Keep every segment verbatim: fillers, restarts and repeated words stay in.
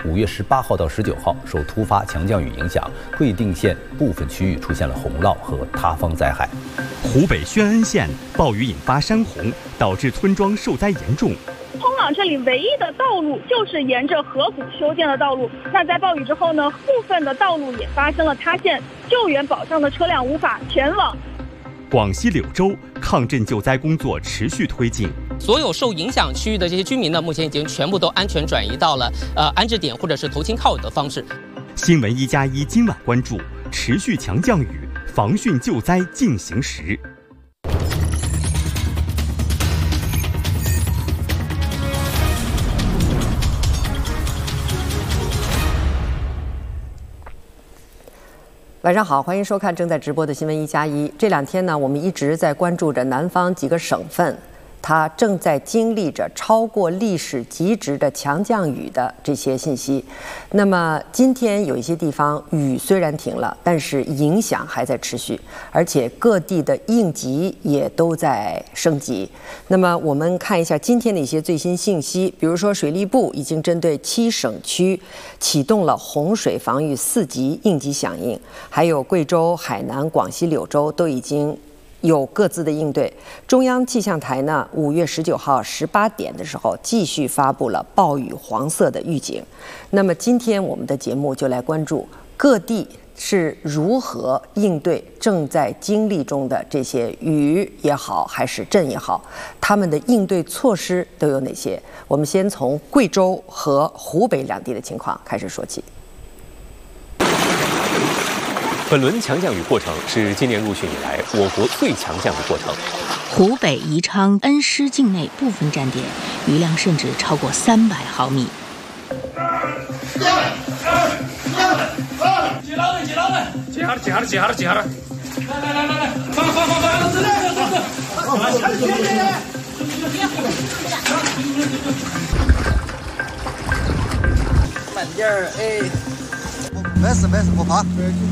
五月十八号到十九号，受突发强降雨影响，贵定县部分区域出现了洪涝和塌方灾害。 湖北宣恩县暴雨引发山洪，导致村庄受灾严重。 通往这里唯一的道路就是沿着河谷修建的道路。那在暴雨之后呢，部分的道路也发生了塌陷，救援保障的车辆无法前往。 广西柳州抗震救灾工作持续推进， 所有受影响区域的这些居民呢，目前已经全部都安全转移到了呃安置点或者是投亲靠友的方式。 新闻一加一今晚关注：持续强降雨，防汛救灾进行时。 晚上好，欢迎收看正在直播的新闻一加一。这两天呢，我们一直在关注着南方几个省份，它正在经历着超过历史极值的强降雨的这些信息。那么今天有一些地方雨虽然停了，但是影响还在持续，而且各地的应急也都在升级。那么我们看一下今天的一些最新信息，比如说水利部已经针对七省区启动了洪水防御四级应急响应，还有贵州、海南、广西、柳州都已经有各自的应对。中央气象台呢，五月十九号十八点的时候继续发布了暴雨黄色的预警。那么今天我们的节目就来关注各地是如何应对正在经历中的这些雨也好，还是震也好，他们的应对措施都有哪些？我们先从贵州和湖北两地的情况开始说起。 本轮强降雨过程是今年入汛以来我国最强降雨过程。 湖北宜昌恩施境内部分站点雨量甚至超过三百毫米。 接牢了，接牢了，接好了，接好了，接好了，接好了！来来来来来，放放放放，走走走走， 慢点儿，哎，没事没事，不怕。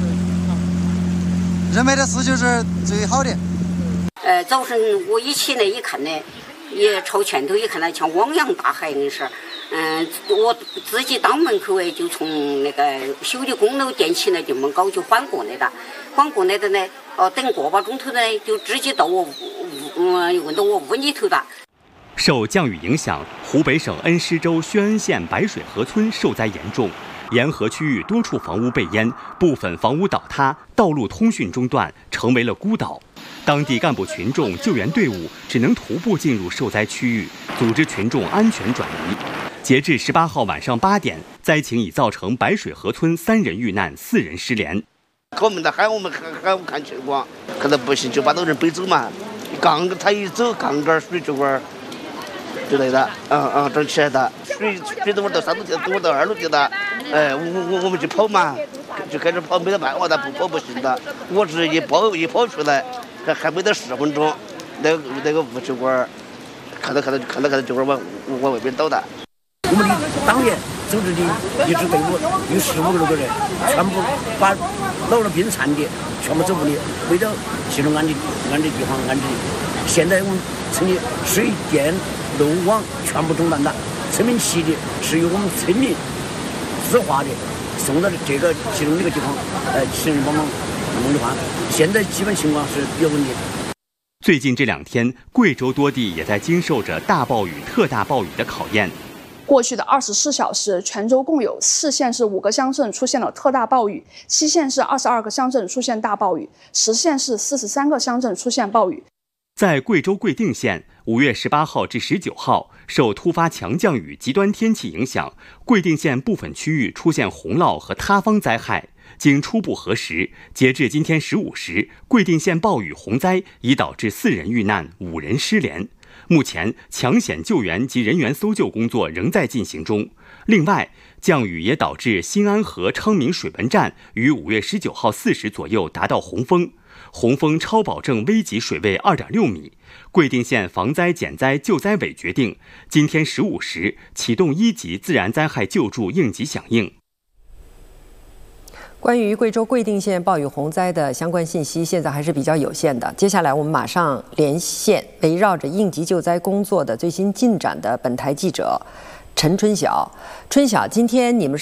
人为的事就是最好的。 呃，早晨我一起来一看呢，也朝前头一看呢，像汪洋大海那事儿。嗯，我自己当门口哎，就从那个修的公路电起来就门高就缓过来的，缓过来的呢，哦，等个把钟头呢，就直接到我屋，嗯，问到我屋里头的。 受降雨影响，湖北省恩施州宣恩县白水河村受灾严重，沿河区域多处房屋被淹，部分房屋倒塌，道路通讯中断，成为了孤岛。当地干部群众、救援队伍只能徒步进入受灾区域，组织群众安全转移。截至十八号晚上八点，灾情已造成白水河村三人遇难，四人失联。 我们的喊我们喊喊我们看情况，看到不行就把那人背走嘛。杠他一走，杠杆水就管之类的，嗯嗯，整起来的。水水等会到三楼地，等会到二楼地的，哎，我我我们就跑嘛，就开始跑，没得办法的，不跑不行的。我是一跑一跑出来，还还没得十分钟，那个那个物酒馆看到看到看到看到酒馆往往外边倒的。 我们的当年组织的一支队伍有十五个多人，全部把老弱病残的全部走屋里，为了集中安置安置地方安置。现在我们村里水电路网全部中断了，村民起的是由我们村民自发的送到这个其中这个地方，呃，请人帮忙弄的话，现在基本情况是比较稳定。 最近这两天，贵州多地也在经受着大暴雨、特大暴雨的考验。 过去的二十四小时，全州共有四县市五个乡镇出现了特大暴雨，七县市二十二个乡镇出现大暴雨，十县市四十三个乡镇出现暴雨。 在贵州贵定县，五月十八号至十九号，受突发强降雨、极端天气影响，贵定县部分区域出现洪涝和塌方灾害。经初步核实，截至今天十五时，贵定县暴雨洪灾已导致四人遇难，五人失联。目前抢险救援及人员搜救工作仍在进行中。另外，降雨也导致新安河昌明水文站于五月十九号四时左右达到洪峰，洪峰超保证危急水位二点六米。贵定县防灾减灾救灾委决定，今天十五时启动一级自然灾害救助应急响应。 关于贵州贵定县暴雨洪灾的相关信息，现在还是比较有限的。接下来我们马上连线围绕着应急救灾工作的最新进展的本台记者陈春晓。春晓，今天你们是